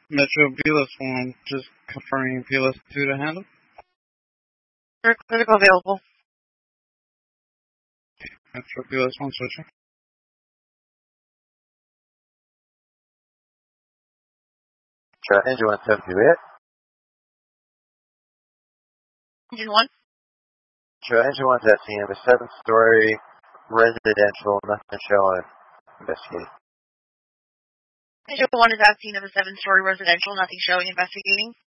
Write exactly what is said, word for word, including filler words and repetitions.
Metro B L S one, just confirming B L S two to handle. Critical available. Metro B L S one switching. Sure, engine one seven two eight. Engine one. Sure, engine one's at scene of a seven-story residential, nothing showing. Investigating. Engine one is at scene of a seven-story residential, nothing showing, investigating.